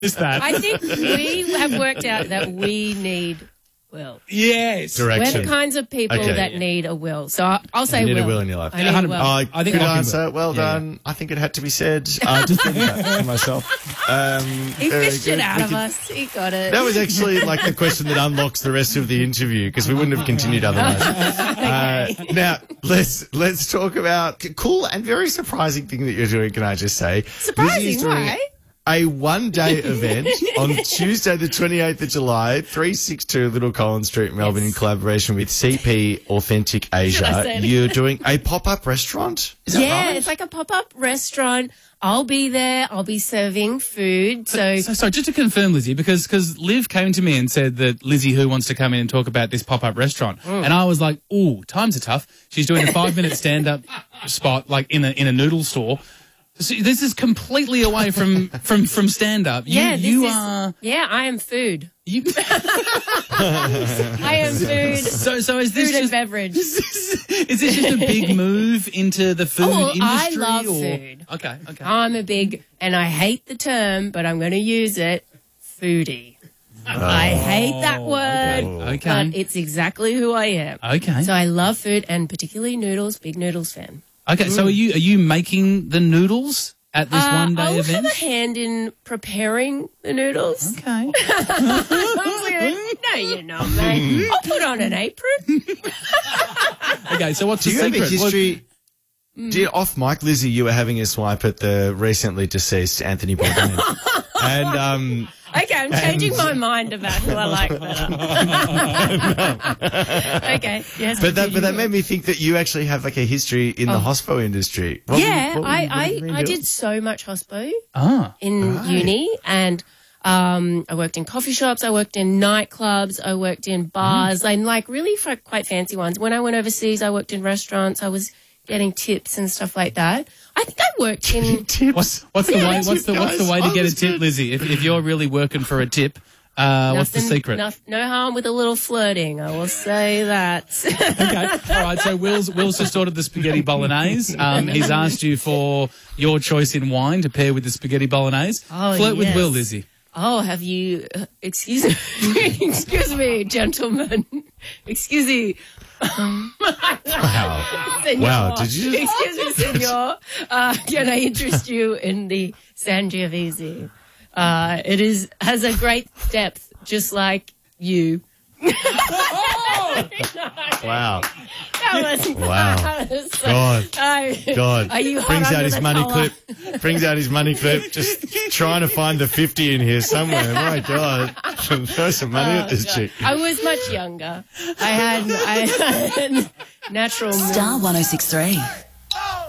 that. I think we have worked out that we need will. Yes. Direction. We're the kinds of people that need a will. So I'll say you need will. a will in your life. I need a will. I think good I can answer. will. Well done. I think it had to be said. Just think that for myself. He fished it out of us. He got it. That was actually like the question that unlocks the rest of the interview because we wouldn't have continued otherwise. Now let's talk about cool and very surprising thing that you're doing. Can I just say, Surprising? Why? A one-day event on Tuesday, the 28th of July, 362 Little Collins Street, Melbourne, in collaboration with CP Authentic Asia. You're doing a pop-up restaurant? Is that right? It's like a pop-up restaurant. I'll be there. I'll be serving food. So just to confirm, Lizzie, because Liv came to me and said that Lizzie Who wants to come in and talk about this pop-up restaurant. And I was like, ooh, times are tough. She's doing a 5-minute stand-up spot like in a noodle store. So this is completely away from stand-up. I am food. I am food. So is this food and beverage? Is this just a big move into the food industry? I love food. Okay. I'm a big, and I hate the term, but I'm going to use it, foodie. I hate that word, but it's exactly who I am. Okay. So I love food, and particularly noodles, big noodles fan. Okay, so are you making the noodles at this one-day I'll event? have a hand in preparing the noodles. Okay. No, you're not, mate. I'll put on an apron. Okay, so what's the Do you secret? have a history? Off mic, Lizzie, you were having a swipe at the recently deceased Anthony Bourdain. And okay, I'm changing my mind about who I like better. Okay, yes. But that made me think that you actually have like a history in the hospo industry. I did so much hospo in uni, and I worked in coffee shops, I worked in nightclubs, I worked in bars, and like really quite fancy ones. When I went overseas, I worked in restaurants. I was getting tips and stuff like that. I think I worked in tips. What's the way to get a tip, Lizzie? If you're really working for a tip, what's the secret? No harm with a little flirting, I will say that. Okay, all right. So Will's just ordered the spaghetti bolognese. He's asked you for your choice in wine to pair with the spaghetti bolognese. Flirt with Will, Lizzie. Oh, have you? Excuse me, gentlemen. Excuse me. Wow! Did you? Excuse me, senor. Can I interest you in the Sangiovese? It has a great depth, just like you. Wow! Wow! God! Are you brings out his money clip. Brings out his money clip. Just trying to find the 50 in here somewhere. My God! Throw some money at this chick. I was much younger. I had natural. Star 106.3.